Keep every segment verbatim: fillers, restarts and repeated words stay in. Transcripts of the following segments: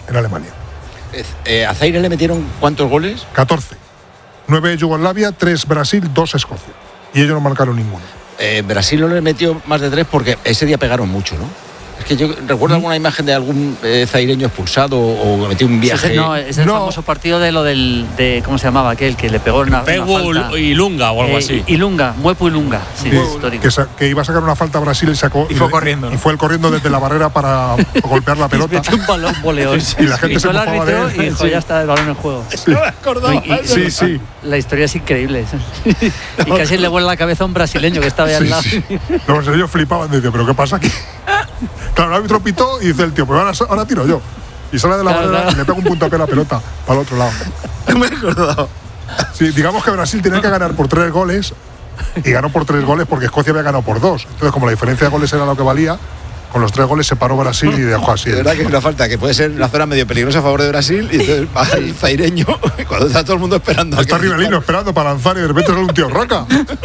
en Alemania. Eh, ¿A Zaire le metieron cuántos goles? catorce. nueve Yugoslavia, tres Brasil, dos Escocia. Y ellos no marcaron ninguno. Eh, Brasil no le metió más de tres porque ese día pegaron mucho, ¿no? Es que yo recuerdo alguna imagen de algún eh, zaireño expulsado o metió un viaje. Sí, no, es el no. famoso partido de lo del. De, ¿Cómo se llamaba aquel? Que le pegó una. Pegu y Lunga o algo eh, así. Y Lunga, Muepu y Lunga. Sí, sí, histórico. Que, sa- que iba a sacar una falta a Brasil y sacó. Y fue y, corriendo. Y fue el corriendo desde la barrera para golpear la pelota. Y metió un balón voleón. Y la gente y se mofaba de él. Y dijo, ya está el balón en juego. Sí. No me acordaba. Y, y, sí, sí. La historia es increíble. Y casi le vuela la cabeza a un brasileño que estaba ahí Sí, al lado. sí. Los ellos flipaban, decían, ¿pero qué pasa aquí? Claro, el árbitro pitó y dice el tío, pues ahora, ahora tiro yo. Y sale de la Claro, barrera claro. y le pega un puntapié a la pelota para el otro lado. No me he acordado. Sí, digamos que Brasil tenía que ganar por tres goles y ganó por tres goles porque Escocia había ganado por dos. Entonces, como la diferencia de goles era lo que valía, con los tres goles se paró Brasil y dejó así. De verdad que es una falta que puede ser una zona medio peligrosa a favor de Brasil y entonces va el zaireño cuando está todo el mundo esperando. a Está que- Rivelino esperando para lanzar y de repente sale un tío raca.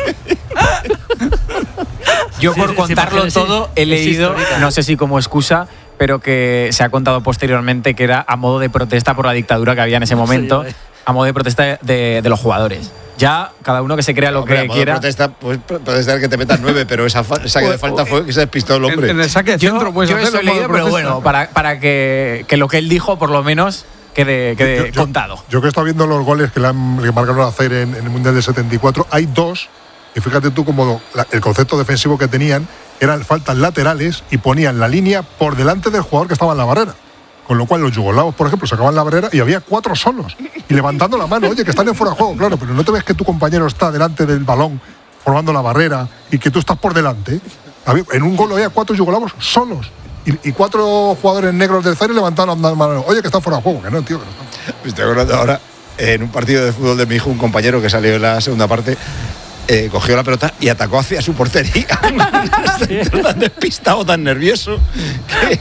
Yo Sí, por sí, contarlo sí, sí, todo he es leído, histórica. no sé si como excusa, pero que se ha contado posteriormente que era a modo de protesta por la dictadura que había en ese momento, Sí, a modo de protesta de, de los jugadores. Ya cada uno que se crea lo Hombre, a que modo de quiera. protesta, pues protestar que te metan nueve, pero esa fa- saque de falta fue que se despistó el hombre. En, en el saque de Yo, centro puedes yo eso hacerlo he leído, como pero protesta. bueno, para, para que, que lo que él dijo por lo menos quede, quede Yo- yo- contado. Yo que he estado viendo los goles que le han que marcaron a Zaire en, en el Mundial del setenta y cuatro, hay dos, y fíjate tú como la- el concepto defensivo que tenían eran faltas laterales y ponían la línea por delante del jugador que estaba en la barrera. Con lo cual los yugoslavos, por ejemplo, sacaban la barrera y había cuatro solos. Y levantando la mano, oye, que están en fuera de juego, claro, pero no te ves que tu compañero está delante del balón formando la barrera y que tú estás por delante. Había- En un gol había cuatro yugoslavos solos. Y, y cuatro jugadores negros del Zaire levantando la mano. Oye, que están fuera de juego, que no, tío, que no están. Me estoy acordando ahora, en un partido de fútbol de mi hijo, un compañero que salió en la segunda parte, eh, cogió la pelota y atacó hacia su portería. Está tan despistado, tan nervioso. Que...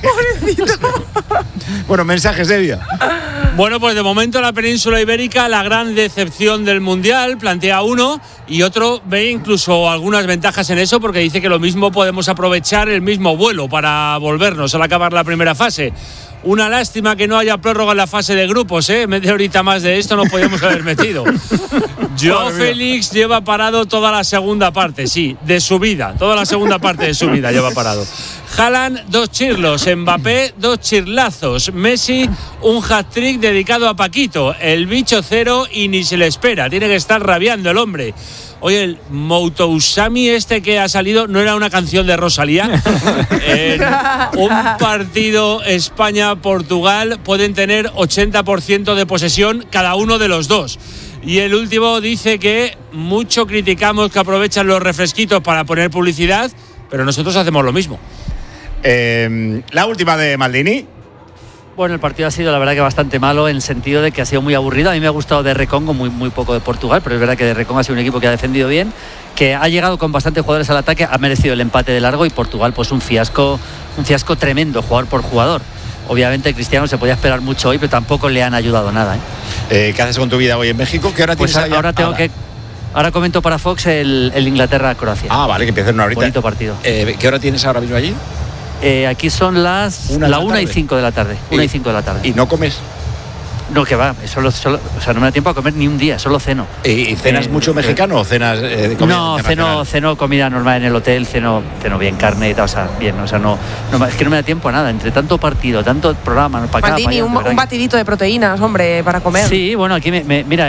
Bueno, mensajes, Evia. Bueno, pues de momento la península ibérica, la gran decepción del Mundial, plantea uno y otro ve incluso algunas ventajas en eso porque dice que lo mismo podemos aprovechar el mismo vuelo para volvernos al acabar la primera fase. Una lástima que no haya prórroga en la fase de grupos, ¿eh? Media horita más de esto nos podíamos haber metido. Joao Félix lleva parado toda la segunda parte, sí, de su vida. Toda la segunda parte de su vida lleva parado. Haaland, dos chirlos. Mbappé, dos chirlazos. Messi, un hat-trick dedicado a Paquito. El bicho cero y ni se le espera. Tiene que estar rabiando el hombre. Oye, el Moutousami este que ha salido no era una canción de Rosalía. En un partido España-Portugal pueden tener ochenta por ciento de posesión cada uno de los dos. Y el último dice que mucho criticamos que aprovechan los refresquitos para poner publicidad, pero nosotros hacemos lo mismo. Eh, la última de Maldini. Bueno, el partido ha sido la verdad que bastante malo en el sentido de que ha sido muy aburrido. A mí me ha gustado de Recongo, muy, muy poco de Portugal, pero es verdad que de Recongo ha sido un equipo que ha defendido bien, que ha llegado con bastantes jugadores al ataque, ha merecido el empate de largo y Portugal pues un fiasco, un fiasco tremendo, jugador por jugador. Obviamente Cristiano se podía esperar mucho hoy, pero tampoco le han ayudado nada. ¿eh? Eh, ¿Qué haces con tu vida hoy en México? ¿Qué hora Pues tienes allá? ahora tengo Ahora. que... Ahora comento para Fox el, el Inglaterra-Croacia. Ah, vale, que empieza en una horita. Bonito partido. Eh, ¿Qué hora tienes ahora mismo allí? Eh, aquí son las Una de la la una y tarde. cinco de la tarde. Una y cinco de la tarde. ¿Y no comes? No, que va, solo, solo, o sea, no me da tiempo a comer ni un día, solo ceno. ¿Y cenas Eh, mucho eh, mexicano o cenas eh, de comida No, internacional? ceno, ceno comida normal en el hotel, ceno, ceno bien carne y tal, o sea, bien, o sea, no, no, es que no me da tiempo a nada, entre tanto partido, tanto programa, para acá, para Maldini, allá, un, de verdad un que- batidito de proteínas, hombre, para comer. Sí, bueno, aquí me, me- mira,